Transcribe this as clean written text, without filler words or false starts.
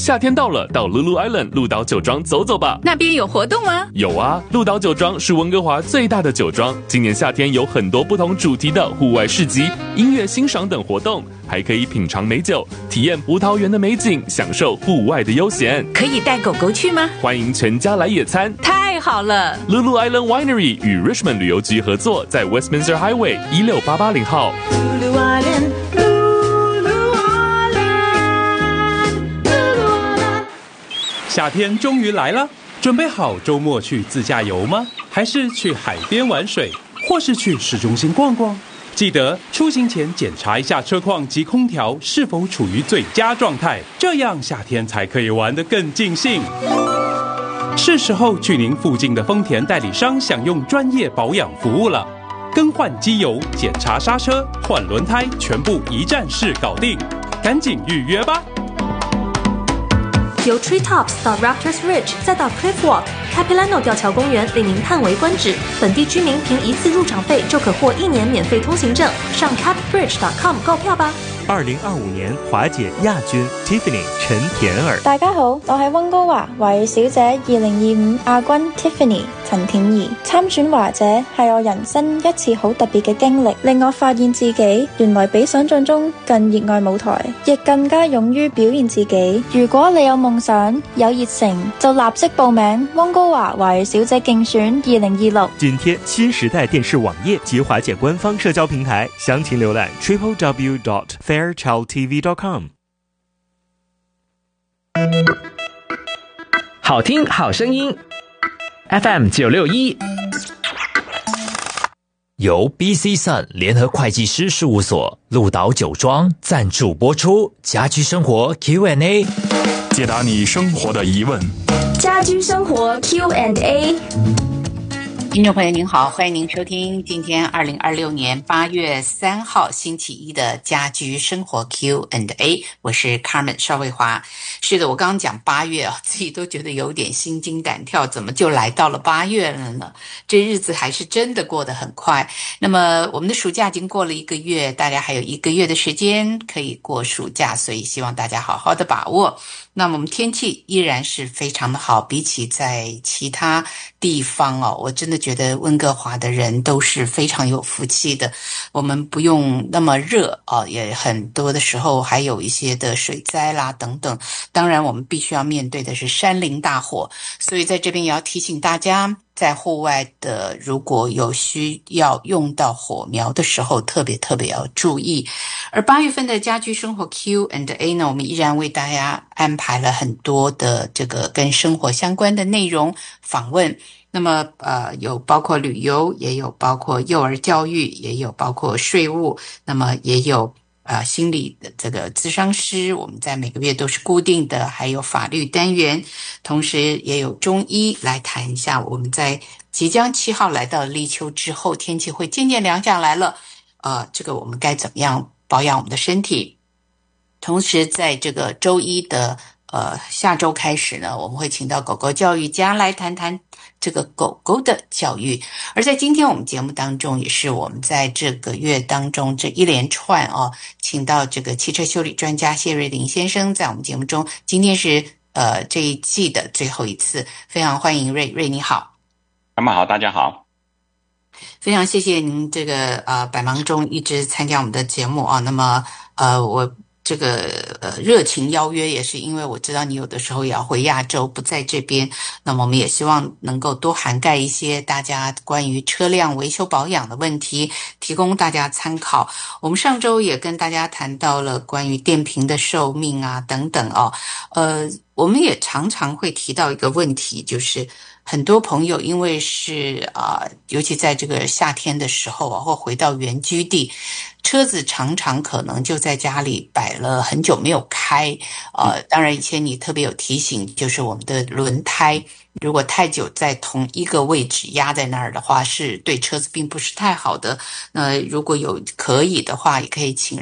夏天到了，到 Lulu Island 鹿岛酒庄走走吧。 那边有活动吗？ 有啊，鹿岛酒庄是温哥华最大的酒庄，今年夏天有很多不同主题的户外市集、音乐欣赏等活动，还可以品尝美酒，体验葡萄园的美景，享受户外的悠闲。 可以带狗狗去吗？ 欢迎全家来野餐。 太好了 Lulu Island Winery 与 Richmond 旅游局合作，在 Westminster Highway 16880号。 Lulu Island, Lulu Island, Lulu Island。 夏天终于来了，准备好周末去自驾游吗？还是去海边玩水，或是去市中心逛逛？记得出行前检查一下车况及空调是否处于最佳状态，这样夏天才可以玩得更尽兴。是时候去您附近的丰田代理商享用专业保养服务了，更换机油、检查刹车、换轮胎，全部一站式搞定，赶紧预约吧！ 由 Treetops 到 Raptors Ridge， 再到 Cliff Walk、Capilano 吊桥公园，令您叹为观止。本地居民凭一次入场费就可获1年免费通行证，上 capbridge.com 购票吧。 2025年華姐亞軍 Tiffany 陳田兒。 大家好，我係溫哥華華語小姐2025亞軍 Tiffany 陳田兒。參選華姐係我人生一次好特別嘅經歷，令我發現自己原來比想象中更熱愛舞台，亦更加勇於表現自己。如果你有夢想、有熱誠，就立即報名溫哥華華語小姐競選2026。 緊貼新時代電視網頁及華姐官方社交平台，詳情瀏覽 www.fairchildtv.com。 好聽好聲音 FM 961， 由 BC Sun 聯合會計師事務所鹿島酒莊贊助播出，家居生活 Q&A， 解答你生活的疑問。 家居生活 Q&A。 听众朋友您好，欢迎您收听今天2026年8月3号星期一的家居生活 Q&A， 我是 Carmen 邵卫华。是的，我刚刚讲8月啊，自己都觉得有点心惊胆跳，怎么就来到了8月了呢？这日子还是真的过得很快。那么我们的暑假已经过了1个月，大家还有1个月的时间可以过暑假，所以希望大家好好的把握。那么我们天气依然是非常的好，比起在其他地方哦，我真的觉得温哥华的人都是非常有福气的。我们不用那么热哦，也很多的时候还有一些的水灾啦等等。当然我们必须要面对的是山林大火，所以在这边也要提醒大家，在户外的如果有需要用到火苗的时候，特别要注意。而8月份的家居生活 Q&A 呢，我们依然为大家安排了很多的这个跟生活相关的内容访问。那么有包括旅游，也有包括幼儿教育，也有包括税务，那么也有心理的这个咨商师，我们在每个月都是固定的，还有法律单元，同时也有中医来谈一下我们在即将7号来到立秋之后，天气会渐渐凉下来了，这个我们该怎么样保养我们的身体。同时在这个周一的下周开始呢，我们会请到狗狗教育家来谈谈这个狗狗的教育。而在今天我们节目当中，也是我们在这个月当中这一连串请到这个汽车修理专家谢瑞麟先生在我们节目中，今天是这一季的最后一次，非常欢迎瑞你好。 那么好，大家好。 非常谢谢您这个百忙中一直参加我们的节目啊。那么我这个热情邀约也是因为我知道你有的时候也要回亚洲，不在这边，那么我们也希望能够多涵盖一些大家关于车辆维修保养的问题，提供大家参考。我们上周也跟大家谈到了关于电瓶的寿命啊等等我们也常常会提到一个问题，就是很多朋友因为是尤其在这个夏天的时候或回到原居地，车子常常可能就在家里摆了很久没有开。当然以前你特别有提醒，就是我们的轮胎如果太久在同一个位置压在那儿的话，是对车子并不是太好的。那如果有可以的话，也可以请